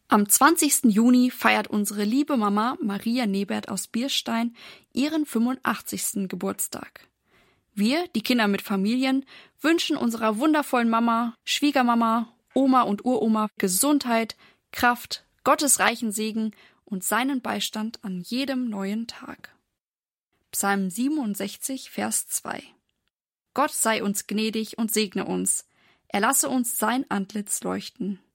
Am 20. Juni feiert unsere liebe Mama Maria Nebert aus Bierstein ihren 85. Geburtstag. Wir, die Kinder mit Familien, wünschen unserer wundervollen Mama, Schwiegermama, Oma und Uroma Gesundheit, Kraft, Gottes reichen Segen und seinen Beistand an jedem neuen Tag. Psalm 67, Vers 2. Gott sei uns gnädig und segne uns. Er lasse uns sein Antlitz leuchten.